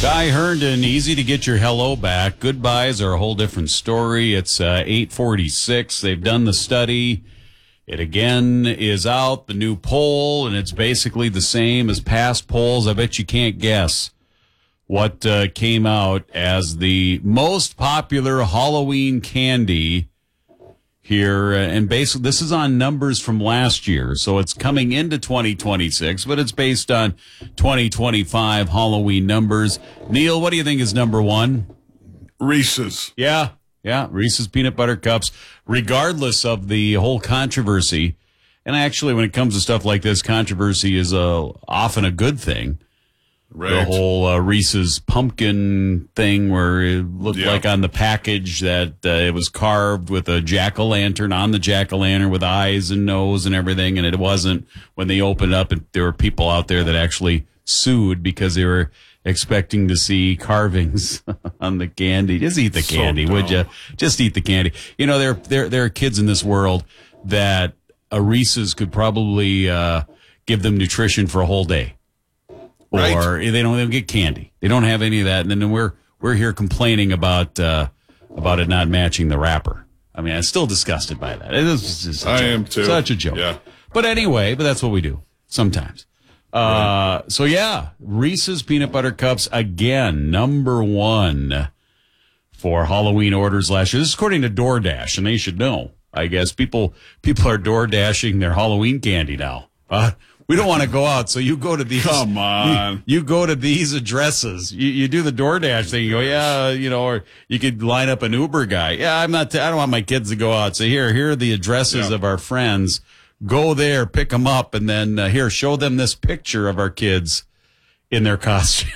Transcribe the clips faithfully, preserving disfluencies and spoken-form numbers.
Guy Herndon, easy to get your hello back. Goodbyes are a whole different story. It's uh, eight forty-six. They've done the study. It again is out, the new poll, and it's basically the same as past polls. I bet you can't guess what uh, came out as the most popular Halloween candy here. And basically, this is on numbers from last year, so it's coming into twenty twenty-six, but it's based on twenty twenty-five Halloween numbers. Neil, what do you think is number one? Reese's. Yeah, yeah, Reese's Peanut Butter Cups, regardless of the whole controversy. And actually, when it comes to stuff like this, controversy is uh, often a good thing. Right. The whole uh, Reese's pumpkin thing where it looked Yeah. like on the package that uh, it was carved with a jack-o'-lantern on the jack-o'-lantern with eyes and nose and everything, and it wasn't. When they opened up, and there were people out there that actually sued because they were expecting to see carvings on the candy. Just eat the So candy, would you? dumb. Just eat the candy. You know, there, there, there are kids in this world that a Reese's could probably uh, give them nutrition for a whole day. Or Right. they don't, they don't get candy. They don't have any of that. And then we're we're here complaining about uh, about it not matching the wrapper. I mean, I'm still disgusted by that. It is just a I joke. am too. Such a joke. Yeah. But anyway, but that's what we do sometimes. Uh, so yeah, Reese's Peanut Butter Cups again, number one for Halloween orders last year. This is according to DoorDash, and they should know. I guess people people are door dashing their Halloween candy now. Uh, we don't want to go out, so you go to these. Come on. You, you go to these addresses. You, you do the DoorDash thing. You go, yeah, you know, or you could line up an Uber guy. Yeah, I'm not. T- I don't want my kids to go out. So here, here are the addresses Yeah. of our friends. Go there, pick them up, and then uh, here, show them this picture of our kids in their costume.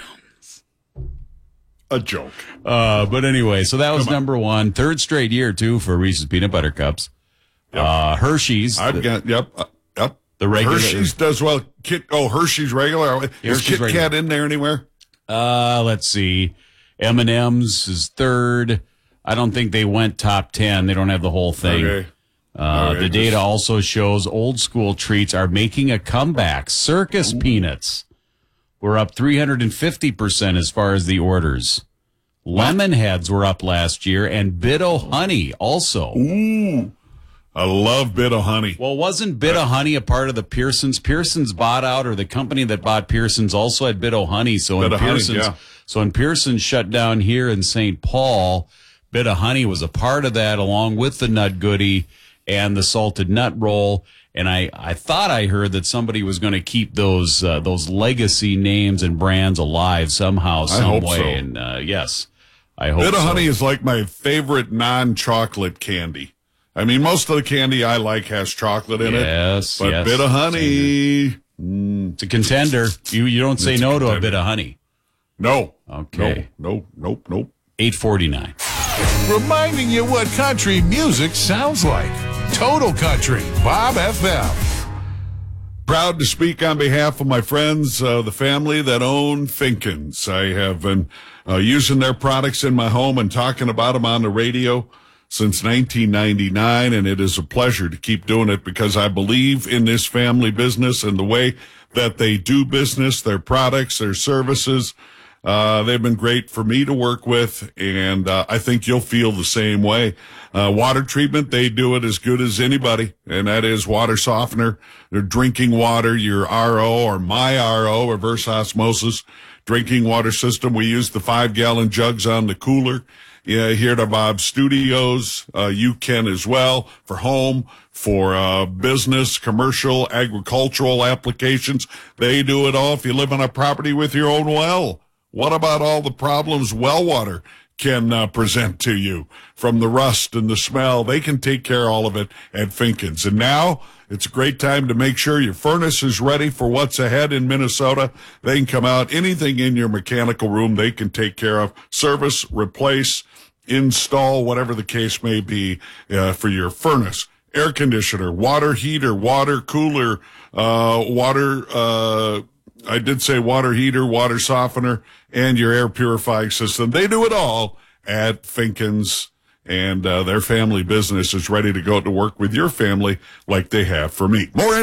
A joke. Uh, but anyway, so that was Come on. number one. Third straight year, too, for Reese's Peanut Butter Cups. Uh, Hershey's. I've the- got, yep, uh, yep. The regular- Hershey's does well. Kit, oh, Hershey's regular. Is Hershey's Kit regular. Kat in there anywhere? Uh, let's see. M and M's is third. I don't think they went top ten. They don't have the whole thing. Okay. Uh, Okay, the data just- also shows old school treats are making a comeback. Circus peanuts were up three hundred fifty percent as far as the orders. Lemon heads were up last year, and Bit-O Honey also. Ooh. I love Bit of Honey. Well, wasn't Bit-O Honey a part of the Pearsons? Pearsons bought out, or the company that bought Pearsons also had Bit-O Honey. So when Bit-O Honey, Pearsons, yeah. so when Pearsons shut down here in Saint Paul, Bit-O Honey was a part of that, along with the Nut Goodie and the salted nut roll. And I, I thought I heard that somebody was going to keep those uh, those legacy names and brands alive somehow, some hope way. so. And uh, yes, I hope Bit of so. Honey is like my favorite non-chocolate candy. I mean, most of the candy I like has chocolate in Yes, it. But yes. Bit of Honey, It's a contender. You you don't say It's a no to a contender. Bit of honey. no. Okay. No, no, nope, nope. eight forty-nine. Reminding you what country music sounds like. Total Country, Bob F M. Proud to speak on behalf of my friends, uh, the family that own Finkins. I have been uh, using their products in my home and talking about them on the radio since nineteen ninety-nine, and it is a pleasure to keep doing it because I believe in this family business and the way that they do business, their products, their services. Uh, they've been great for me to work with, and uh, I think you'll feel the same way. Uh, water treatment, they do it as good as anybody, and that is water softener. They're drinking water, your R O or my R O, reverse osmosis drinking water system. We use the five-gallon jugs on the cooler. Yeah, here at Bob's Studios, uh, you can as well for home, for uh, business, commercial, agricultural applications. They do it all if you live on a property with your own well. What about all the problems well water can uh, present to you from the rust and the smell? They can take care of all of it at Finkins. And now it's a great time to make sure your furnace is ready for what's ahead in Minnesota. They can come out, anything in your mechanical room they can take care of, service, replace, install, whatever the case may be, uh, for your furnace, air conditioner, water heater, water cooler, uh, water, uh, I did say water heater, water softener, and your air purifying system. They do it all at Finkins, and uh, their family business is ready to go to work with your family like they have for me. More